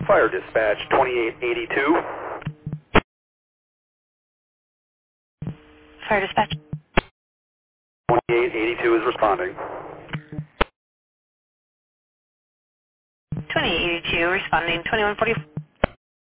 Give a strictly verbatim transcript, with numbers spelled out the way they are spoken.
Fire dispatch twenty-eight eighty-two. Fire dispatch. twenty-eight eighty-two is responding. twenty-eight eighty-two responding. twenty-one forty.